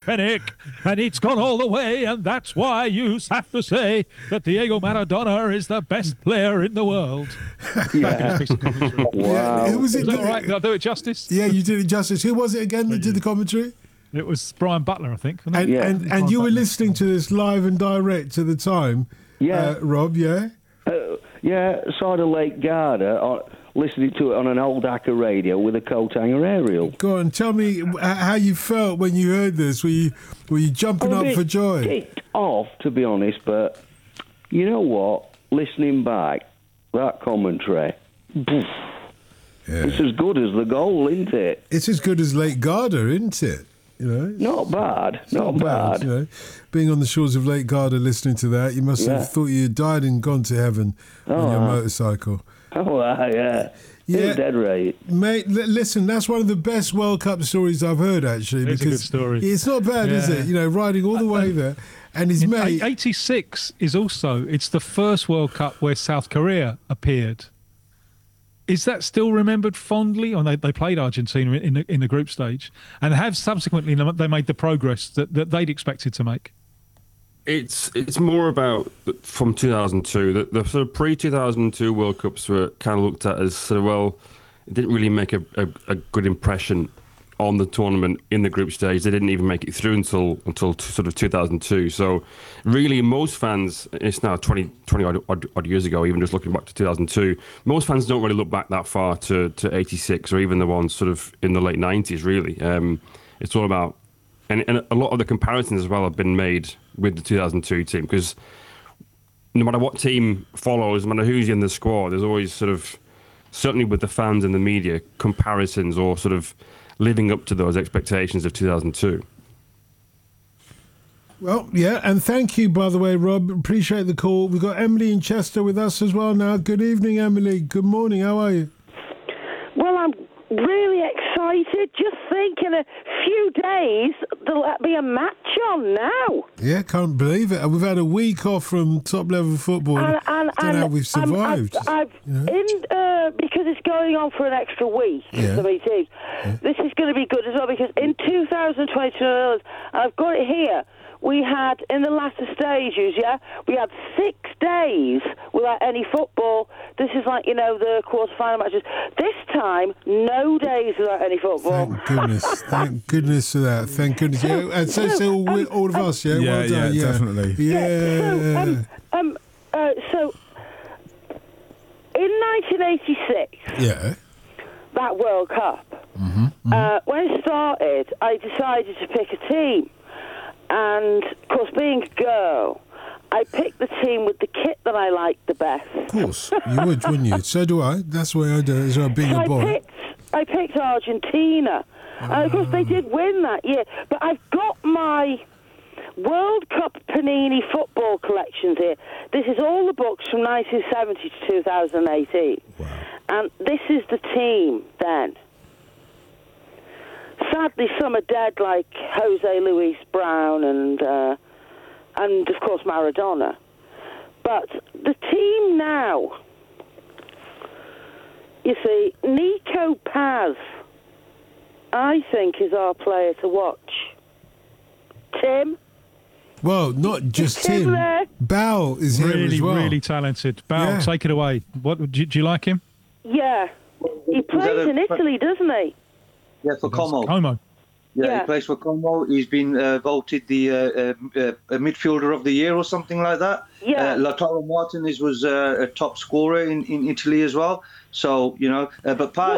Fenech, and it's gone all the way, and that's why you have to say that Diego Maradona is the best player in the world. Yeah. Wow. Who was it? Is that all right? Did I do it justice? Yeah, you did it justice. Who was it again that did the commentary? It was Brian Butler, I think. Wasn't And, it? and you were listening to this live and direct at the time, Rob, yeah? Side of Lake Garda, listening to it on an old Acker radio with a coat hanger aerial. Go on, tell me how you felt when you heard this. Were you jumping up for joy? Kicked off, to be honest, but you know what? Listening back, that commentary, it's as good as the goal, isn't it? It's as good as Lake Garda, isn't it? You know, not bad. Not bad. You know, being on the shores of Lake Garda, listening to that, you must have thought you had died and gone to heaven on your motorcycle. Oh, yeah. Yeah, dead right. Mate, listen, that's one of the best World Cup stories I've heard, actually. It's a good story. It's not bad, is it? You know, riding all the way there. And his mate... 86 is also, it's the first World Cup where South Korea appeared. Is that still remembered fondly? Or they played Argentina in the group stage and have subsequently they made the progress that they'd expected to make? It's more about from 2002. The sort of pre-2002 World Cups were kind of looked at as sort of, well, it didn't really make a good impression on the tournament in the group stage. They didn't even make it through until sort of 2002. So really most fans, it's now 20 odd years ago, even just looking back to 2002, most fans don't really look back that far to 86 or even the ones sort of in the late 90s, really. It's all about, and a lot of the comparisons as well have been made with the 2002 team, because no matter what team follows, no matter who's in the squad, there's always sort of, certainly with the fans and the media, comparisons or sort of living up to those expectations of 2002. Well, yeah, and thank you, by the way, Rob. Appreciate the call. We've got Emily in Chester with us as well now. Good evening, Emily. Good morning. How are you? Well, I'm really excited. Just think in a few days there'll be a match on now. Yeah, can't believe it. We've had a week off from top-level football. And don't know how we've survived. Because it's going on for an extra week, so many teams. This is going to be good as well, because in 2022, and I've got it here, we had, in the latter stages, we had 6 days without any football. This is like, the quarter-final matches. This time, no days without any football. Thank goodness. Thank goodness for that. Thank goodness. Yeah, and so all of us, yeah? Yeah, well done, definitely. Yeah. So, in 1986, that World Cup, when it started, I decided to pick a team. And, of course, being a girl, I picked the team with the kit that I liked the best. Of course, you would, wouldn't you? So do I. That's the way I do it as well, being a boy. I picked Argentina. And, of course, they did win that year. But I've got my World Cup Panini football collections here. This is all the books from 1970 to 2018. Wow. And this is the team then. Sadly, some are dead, like Jose Luis Brown and of course Maradona. But the team now, you see, Nico Paz, I think, is our player to watch. Tim? Well, not just Tim. Bal is here as well. Really talented. Bal, take it away. What do you like him? Yeah. He plays in Italy, doesn't he? Yeah, for Como. Yeah, he plays for Como. He's been voted the midfielder of the year or something like that. Yeah. Lautaro Martinez was a top scorer in Italy as well. So, but Paz